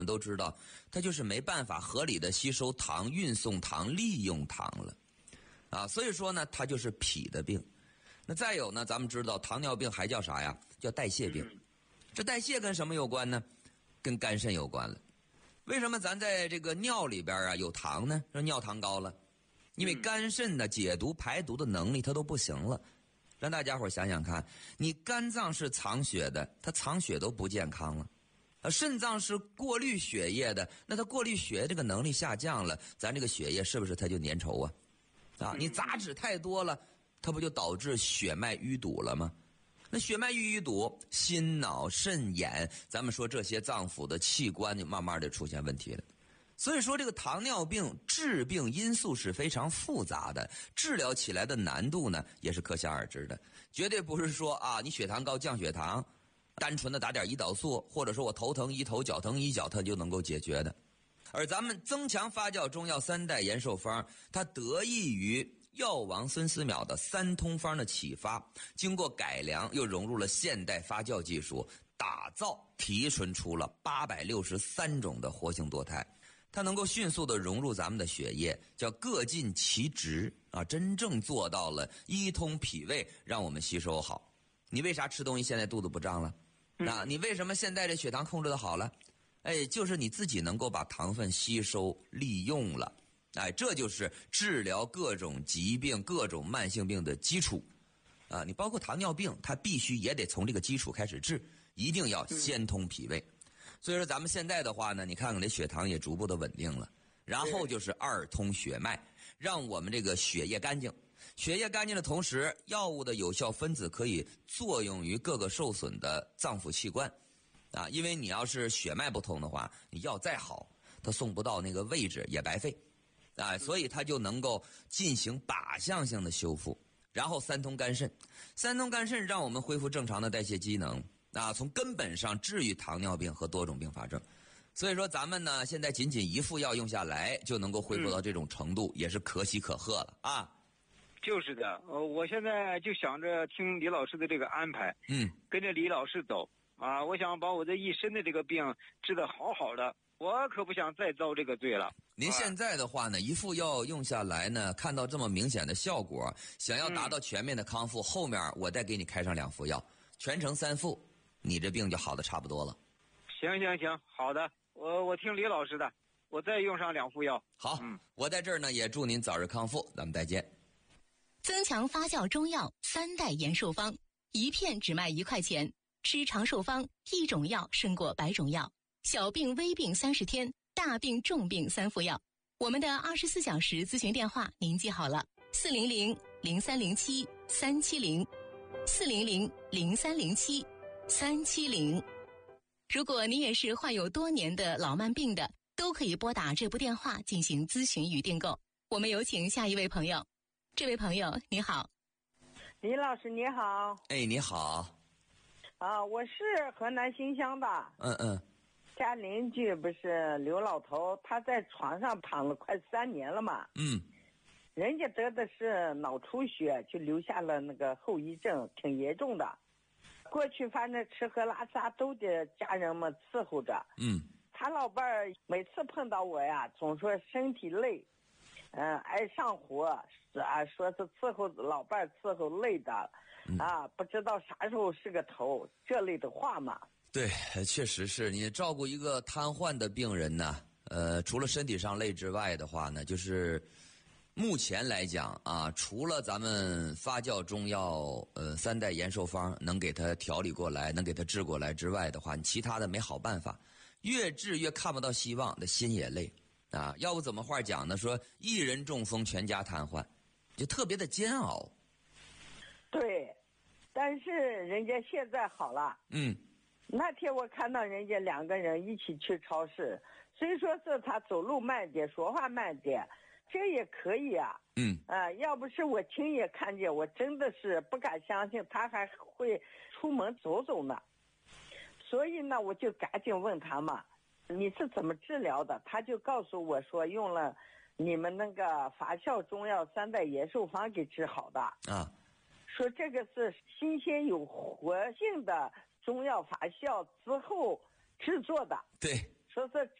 们都知道，它就是没办法合理的吸收糖、运送糖、利用糖了，啊，所以说呢，它就是脾的病。那再有呢，咱们知道糖尿病还叫啥呀？叫代谢病。这代谢跟什么有关呢？跟肝肾有关了。为什么咱在这个尿里边啊有糖呢？说尿糖高了，因为肝肾的解毒排毒的能力它都不行了。让大家伙想想看，你肝脏是藏血的，它藏血都不健康了。肾脏是过滤血液的，那它过滤血液这个能力下降了，咱这个血液是不是它就粘稠啊？啊，你杂质太多了，它不就导致血脉淤堵了吗？那血脉淤堵，心脑肾眼，咱们说这些脏腑的器官就慢慢的出现问题了。所以说这个糖尿病致病因素是非常复杂的，治疗起来的难度呢也是可想而知的。绝对不是说啊，你血糖高降血糖，单纯的打点胰岛素，或者说我头疼医头脚疼医脚，它就能够解决的。而咱们增强发酵中药3代延寿方，它得益于药王孙思邈的3通方的启发，经过改良又融入了现代发酵技术，打造提纯出了863种的活性多肽。它能够迅速的融入咱们的血液，叫各尽其职啊，真正做到了一通脾胃，让我们吸收好。你为啥吃东西现在肚子不胀了？啊，你为什么现在这血糖控制的好了？哎，就是你自己能够把糖分吸收利用了。哎，这就是治疗各种疾病、各种慢性病的基础。啊，你包括糖尿病，它必须也得从这个基础开始治，一定要先通脾胃。所以说咱们现在的话呢，你看看这血糖也逐步的稳定了，然后就是2通血脉，让我们这个血液干净。血液干净的同时，药物的有效分子可以作用于各个受损的脏腑器官啊，因为你要是血脉不通的话，你药再好，它送不到那个位置也白费啊，所以它就能够进行靶向性的修复。然后3通肝肾，3通肝肾让我们恢复正常的代谢机能啊，从根本上治愈糖尿病和多种并发症。所以说咱们呢，现在仅仅1副药用下来就能够恢复到这种程度，也是可喜可贺了啊。 就是的，我现在就想着听李老师的这个安排，跟着李老师走啊，我想把我这一身的这个病治得好好的，我可不想再遭这个罪了。 您现在的话呢，1副药用下来呢，看到这么明显的效果，想要达到全面的康复，后面我再给你开上2副药，全程3副，你这病就好的差不多了。 行，好的，我听李老师的，我再用上2副药。 好，我在这儿呢也祝您早日康复，咱们再见。 增强发酵中药3代延寿方，1片只卖1块钱，吃长寿方，1种药胜过100种药，小病微病30天，大病重病3副药。我们的24小时咨询电话您记好了，400-0307-370，400-0307-370。如果你也是患有多年的老慢病的，都可以拨打这部电话进行咨询与订购。我们有请下一位朋友。这位朋友你好。 李老师你好。 哎，你好。 啊，我是河南新乡的。家邻居不是刘老头，他在床上躺了快3年了嘛。人家得的是脑出血，就留下了那个后遗症，挺严重的。过去反正吃喝拉撒都得家人们伺候着。他老伴儿每次碰到我呀，总说身体累，爱上火，说是伺候老伴儿伺候累的，不知道啥时候是个头，这类的话嘛。 对，确实是你照顾一个瘫痪的病人呢，除了身体上累之外的话呢，就是目前来讲啊，除了咱们发酵中药3代延寿方能给他调理过来，能给他治过来之外的话，你其他的没好办法，越治越看不到希望，的心也累啊。要不怎么话讲呢？说一人中风全家瘫痪，就特别的煎熬。 对，但是人家现在好了。那天我看到人家2个人一起去超市，虽说是他走路慢点，说话慢点，这也可以啊。要不是我亲眼看见，我真的是不敢相信他还会出门走走呢。所以呢，我就赶紧问他嘛，你是怎么治疗的？他就告诉我说，用了你们那个发酵中药3代延寿方给治好的。说这个是新鲜有活性的中药发酵之后制作的。 对， 说是